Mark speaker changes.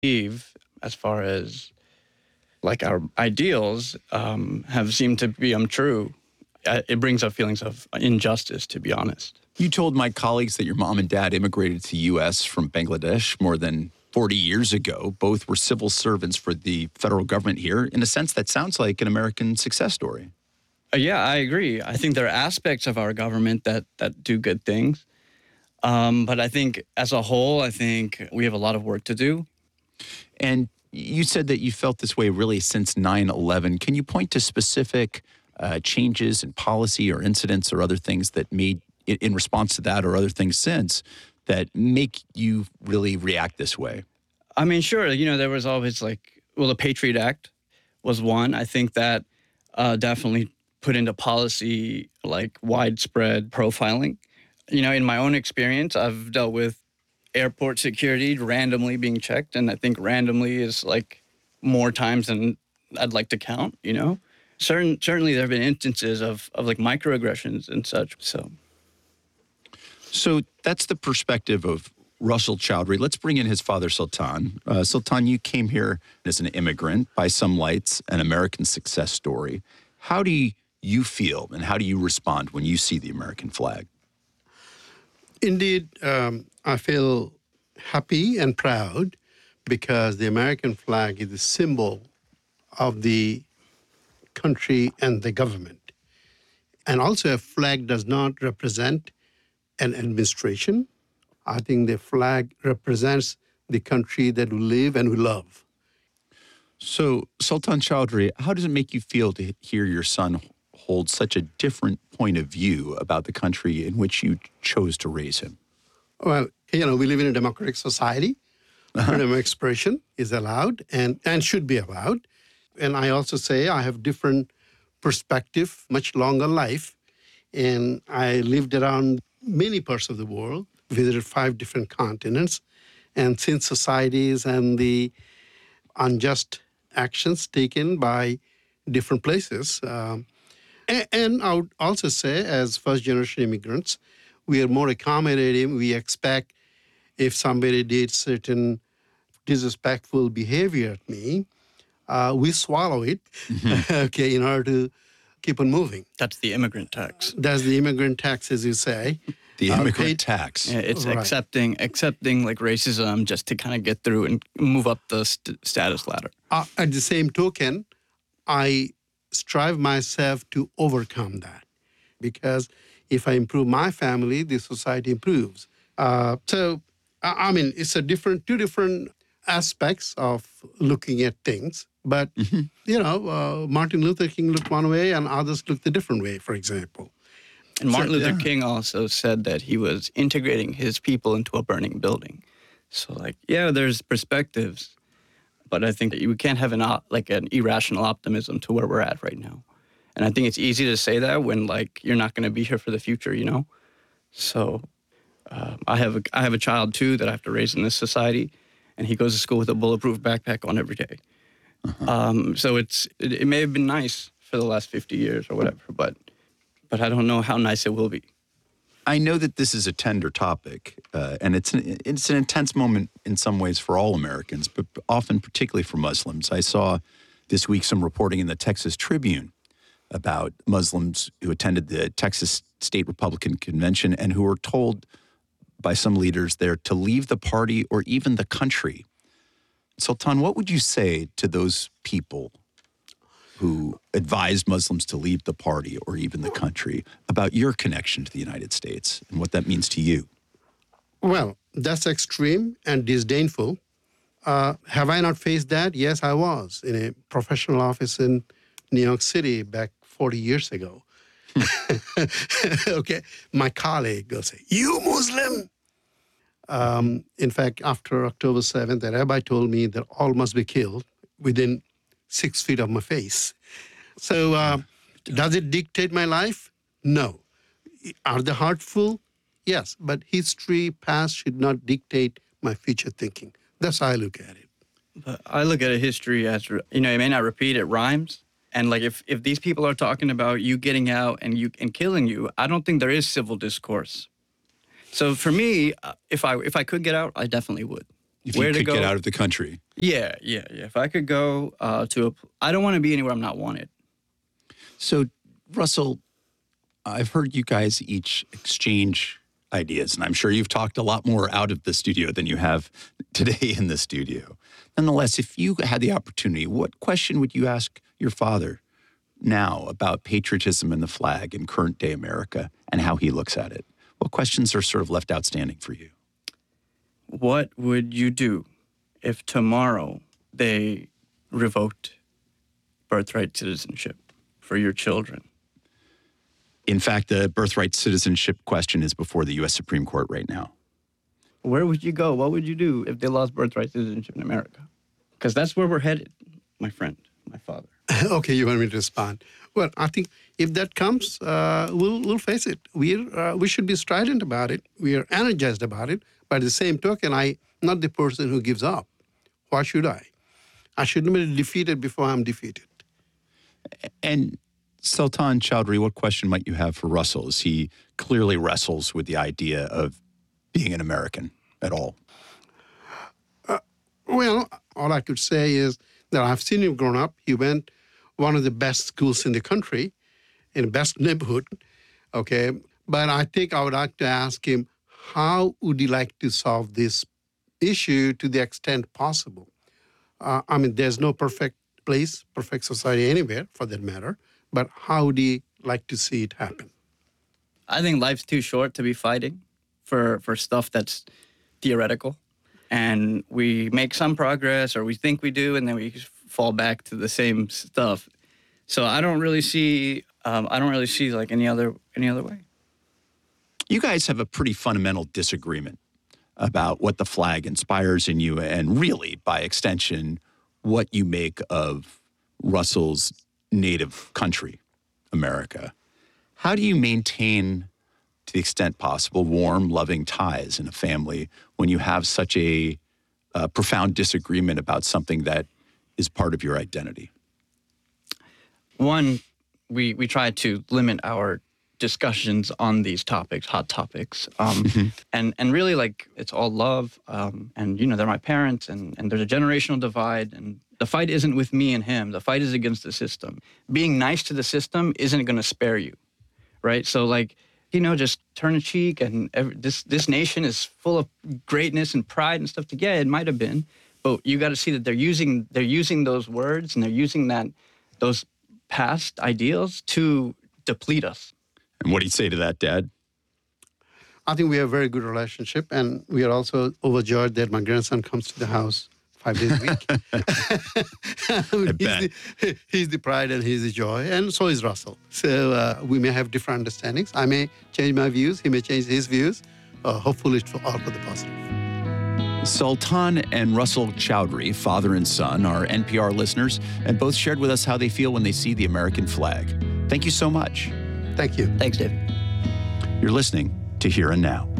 Speaker 1: Eve, as far as like our ideals, have seemed to be untrue. It brings up feelings of injustice, to be honest.
Speaker 2: You told my colleagues that your mom and dad immigrated to the U.S. from Bangladesh more than 40 years ago. Both were civil servants for the federal government here. In a sense, that sounds like an American success story.
Speaker 1: Yeah, I agree. I think there are aspects of our government that do good things. But I think as a whole, I think we have a lot of work to do.
Speaker 2: And you said that you felt this way really since 9/11. Can you point to specific changes in policy or incidents or other things that made, in response to that or other things since, that make you really react this way?
Speaker 1: I mean, sure, there was always the Patriot Act was one. I think that definitely put into policy like widespread profiling. In my own experience, I've dealt with airport security randomly being checked, and I think randomly is like more times than I'd like to count, Certainly there have been instances of like microaggressions and such,
Speaker 2: So that's the perspective of Russell Chowdhury. Let's bring in his father, Sultan. Sultan, you came here as an immigrant, by some lights, an American success story. How do you feel and how do you respond when you see the American flag?
Speaker 3: Indeed, I feel happy and proud because the American flag is the symbol of the country and the government. And also a flag does not represent an administration. I think the flag represents the country that we live and we love.
Speaker 2: So, Sultan Chowdhury, how does it make you feel to hear your son hold such a different point of view about the country in which you chose to raise him?
Speaker 3: Well, we live in a democratic society. Freedom of expression is allowed and should be allowed. And I also say I have different perspective, much longer life. And I lived around many parts of the world, visited 5 different continents, and seen societies and the unjust actions taken by different places. And I would also say, as first-generation immigrants, we are more accommodating. We expect if somebody did certain disrespectful behavior at me, we swallow it, in order to keep on moving.
Speaker 1: That's the immigrant tax.
Speaker 3: That's the immigrant tax, as you say.
Speaker 2: The immigrant tax.
Speaker 1: Yeah, it's
Speaker 3: Right.
Speaker 1: accepting like racism just to kind of get through and move up the status ladder.
Speaker 3: At the same token, I strive myself to overcome that because if I improve my family, the society improves. It's two different aspects of looking at things. But, Martin Luther King looked one way and others looked a different way, for example.
Speaker 1: And Martin Luther King also said that he was integrating his people into a burning building. So, there's perspectives, but I think that we can't have an irrational optimism to where we're at right now. And I think it's easy to say that when, you're not going to be here for the future, So, I have a child, too, that I have to raise in this society, and he goes to school with a bulletproof backpack on every day. So it may have been nice for the last 50 years or whatever, but I don't know how nice it will be.
Speaker 2: I know that this is a tender topic, and it's an intense moment in some ways for all Americans, but often particularly for Muslims. I saw this week some reporting in the Texas Tribune about Muslims who attended the Texas State Republican Convention and who were told by some leaders there to leave the party or even the country. Sultan, what would you say to those people who advised Muslims to leave the party or even the country about your connection to the United States and what that means to you?
Speaker 3: Well, that's extreme and disdainful. Have I not faced that? Yes, I was in a professional office in New York City back 40 years ago. Okay, my colleague will say, "You Muslim?" In fact, after October 7th, the rabbi told me that all must be killed within 6 feet of my face. So does it dictate my life? No. Are they hurtful? Yes. But history, past should not dictate my future thinking. That's how I look at it.
Speaker 1: But I look at a history as, it may not repeat, it rhymes. And if these people are talking about you getting out and killing you, I don't think there is civil discourse. So for me, if I could get out, I definitely would.
Speaker 2: If
Speaker 1: where
Speaker 2: you
Speaker 1: to
Speaker 2: could
Speaker 1: go.
Speaker 2: get out of the country.
Speaker 1: Yeah. If I could go I don't want to be anywhere I'm not wanted.
Speaker 2: So, Russell, I've heard you guys each exchange ideas, and I'm sure you've talked a lot more out of the studio than you have today in the studio. Nonetheless, if you had the opportunity, what question would you ask your father now about patriotism and the flag in current day America and how he looks at it? What questions are sort of left outstanding for you?
Speaker 1: What would you do if tomorrow they revoked birthright citizenship for your children?
Speaker 2: In fact, the birthright citizenship question is before the U.S. Supreme Court right now.
Speaker 1: Where would you go? What would you do if they lost birthright citizenship in America? Because that's where we're headed, my friend, my father.
Speaker 3: Okay, you want me to respond? Well, I think if that comes, we'll face it. We should be strident about it. We are energized about it. By the same token, I'm not the person who gives up. Why should I? I shouldn't be defeated before I'm defeated.
Speaker 2: And Sultan Chowdhury, what question might you have for Russell as he clearly wrestles with the idea of being an American at all?
Speaker 3: Well, all I could say is that I've seen him grown up. He went one of the best schools in the country, in the best neighborhood, okay? But I think I would like to ask him, how would he like to solve this issue to the extent possible? I mean, there's no perfect place, perfect society anywhere, for that matter, but how would he like to see it happen?
Speaker 1: I think life's too short to be fighting for stuff that's theoretical. And we make some progress, or we think we do, and then we fall back to the same stuff. So I don't really see like any other way.
Speaker 2: You guys have a pretty fundamental disagreement about what the flag inspires in you, and really, by extension, what you make of Russell's native country, America. How do you maintain, to the extent possible, warm, loving ties in a family when you have such a profound disagreement about something that is part of your identity?
Speaker 1: One, we try to limit our discussions on these topics, hot topics, and really, like, it's all love, and they're my parents, and there's a generational divide, and the fight isn't with me and him. The fight is against the system. Being nice to the system isn't going to spare you, right? So, like, just turn a cheek, and this nation is full of greatness and pride and stuff. Yeah, it might have been, but you got to see that they're using those words, and they're using those past ideals to deplete us.
Speaker 2: And what do you say to that, Dad?
Speaker 3: I think we have a very good relationship, and we are also overjoyed that my grandson comes to the house 5 days a week. He's the pride and he's the joy, and so is Russell. So we may have different understandings. I may change my views, he may change his views. Hopefully it's all for the positive.
Speaker 2: Sultan and Russell Chowdhury, father and son, are NPR listeners, and both shared with us how they feel when they see the American flag. Thank you so much.
Speaker 3: Thank you.
Speaker 1: Thanks, Dave.
Speaker 2: You're listening to Here and Now.